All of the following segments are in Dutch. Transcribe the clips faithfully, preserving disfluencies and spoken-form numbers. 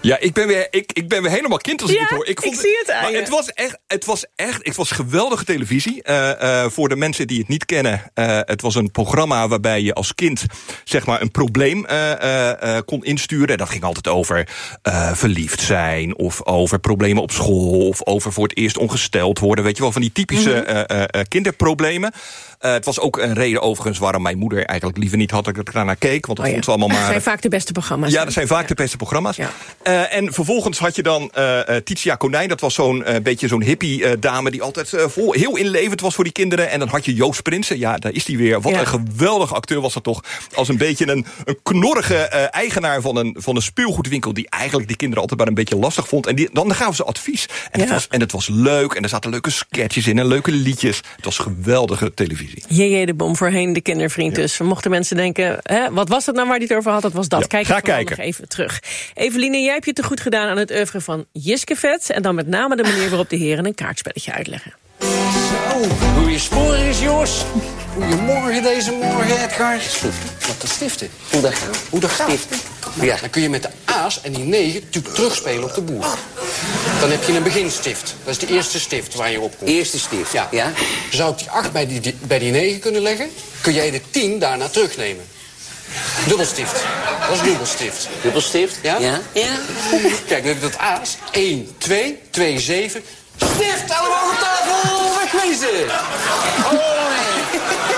Ja, ik ben weer, ik, ik ben weer helemaal kind als ik ja, het hoor. Ik, vond ik zie het aan maar je. het was echt, het was echt, het was geweldige televisie. Uh, uh, voor de mensen die het niet kennen, uh, het was een programma waarbij je als kind zeg maar een probleem uh, uh, uh, kon insturen. Dat ging altijd over uh, verliefd zijn of over problemen op school of over voor het eerst ongesteld worden. Weet je wel, van die typische uh, uh, uh, kinderproblemen. Uh, het was ook een reden overigens waarom mijn moeder eigenlijk liever niet had dat ik er naar keek. Want dat oh ja. vond ze allemaal maar... Dat zijn vaak de beste programma's. Ja, dat zijn vaak ja. de beste programma's. Ja. Uh, en vervolgens had je dan uh, uh, Titia Konijn. Dat was zo'n uh, beetje zo'n hippie uh, dame die altijd uh, vol, heel inlevend was voor die kinderen. En dan had je Joost Prinsen. Ja, daar is hij weer. Wat ja. een geweldige acteur was dat toch. Als een beetje een, een knorrige uh, eigenaar van een, van een speelgoedwinkel die eigenlijk die kinderen altijd maar een beetje lastig vond. En die, dan gaven ze advies. En, ja. het was, en het was leuk. En er zaten leuke sketches in en leuke liedjes. Het was geweldige televisie. J J de Bom, voorheen de kindervriend ja. dus. Mochten mensen denken, hè, wat was het nou waar hij het over had? Dat was dat. Ja, Kijk ga het kijken. nog even terug. Eveline, jij hebt je te goed gedaan aan het oeuvre van Jiske Vet. En dan met name de manier waarop de heren een kaartspelletje uitleggen. Zo, hoe je sporen is, Jos. Goedemorgen deze morgen, Edgar. Wat de stiften. Hoe dat gaat. Hoe dat gaat. Stiften. Nou, ja. Dan kun je met de a's en die negen natuurlijk terugspelen op de boer. Dan heb je een beginstift. Dat is de eerste stift waar je op komt. Eerste stift, ja. ja. Zou ik die acht bij die, die, bij die negen kunnen leggen? Kun jij de tien daarna terugnemen. Dubbelstift. Dat is dubbelstift. Dubbelstift? Ja? Ja. ja. Kijk, dan heb je dat a's. één, twee, twee, zeven. Stift, allemaal op tafel, wegwezen! Oh, nee.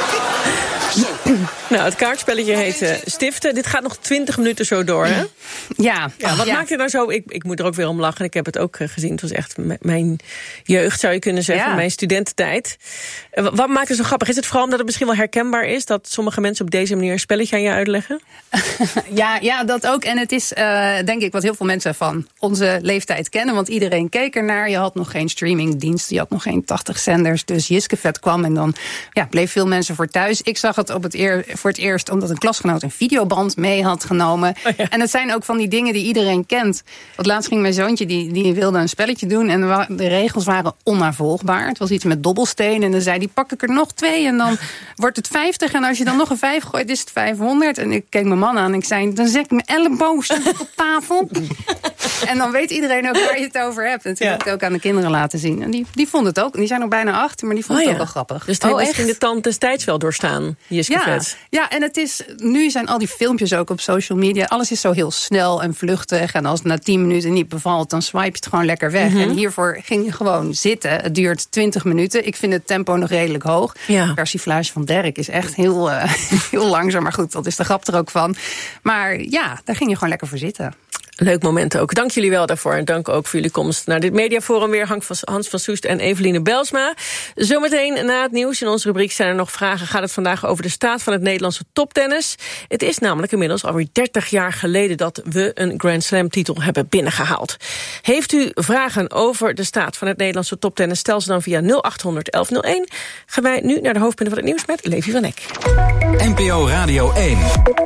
Zo. Nou, het kaartspelletje heet uh, Stiften. Dit gaat nog twintig minuten zo door, hè? Ja. ja wat ja. maakt je nou zo... Ik, ik moet er ook weer om lachen. Ik heb het ook uh, gezien. Het was echt m- mijn jeugd, zou je kunnen zeggen. Ja. Mijn studententijd. Uh, wat maakt het zo grappig? Is het vooral omdat het misschien wel herkenbaar is... dat sommige mensen op deze manier een spelletje aan je uitleggen? ja, ja, dat ook. En het is, uh, denk ik, wat heel veel mensen van onze leeftijd kennen. Want iedereen keek ernaar. Je had nog geen streamingdienst. Je had nog geen tachtig zenders. Dus Jiske Vet kwam en dan ja, bleef veel mensen voor thuis. Ik zag het op het eer, voor het eerst omdat een klasgenoot een videoband mee had genomen. Oh ja. En het zijn ook van die dingen die iedereen kent. Want laatst ging mijn zoontje, die, die wilde een spelletje doen. En de regels waren onnavolgbaar. Het was iets met dobbelsteen. En dan zei hij, pak ik er nog twee. En dan wordt het vijftig. En als je dan nog een vijf gooit, is het vijfhonderd. En ik keek mijn man aan en ik zei, dan zet ik mijn elleboog op tafel. En dan weet iedereen ook waar je het over hebt. En toen heb ik het ook aan de kinderen laten zien. En die, die vonden het ook. Die zijn nog bijna acht, maar die vonden oh, het ja. ook wel grappig. Dus het heeft oh, misschien de tand destijds wel doorstaan, Jiske ja. Vet. Ja, en het is, nu zijn al die filmpjes ook op social media. Alles is zo heel snel en vluchtig. En als het na tien minuten niet bevalt, dan swipe je het gewoon lekker weg. Mm-hmm. En hiervoor ging je gewoon zitten. Het duurt twintig minuten. Ik vind het tempo nog redelijk hoog. Ja. De persiflage van Derek is echt heel, uh, heel langzaam. Maar goed, dat is de grap er ook van. Maar ja, daar ging je gewoon lekker voor zitten. Leuk moment ook. Dank jullie wel daarvoor. En dank ook voor jullie komst naar dit mediaforum weer. Hans van Soest en Eveline Belsma. Zometeen na het nieuws in onze rubriek zijn er nog vragen. Gaat het vandaag over de staat van het Nederlandse toptennis. Het is namelijk inmiddels alweer dertig jaar geleden dat we een Grand Slam titel hebben binnengehaald. Heeft u vragen over de staat van het Nederlandse toptennis? Stel ze dan via nul acht honderd elf nul één. Gaan wij nu naar de hoofdpunten van het nieuws met Levi van Eck. N P O Radio één.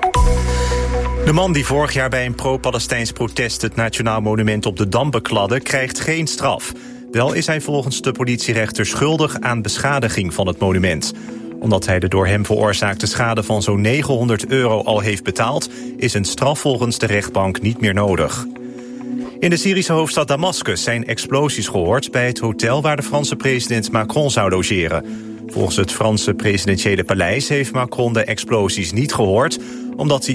De man die vorig jaar bij een pro-Palestijns protest het Nationaal Monument op de Dam bekladde, krijgt geen straf. Wel is hij volgens de politierechter schuldig aan beschadiging van het monument. Omdat hij de door hem veroorzaakte schade van zo'n negenhonderd euro al heeft betaald, is een straf volgens de rechtbank niet meer nodig. In de Syrische hoofdstad Damascus zijn explosies gehoord bij het hotel waar de Franse president Macron zou logeren. Volgens het Franse presidentiële paleis heeft Macron de explosies niet gehoord, omdat hij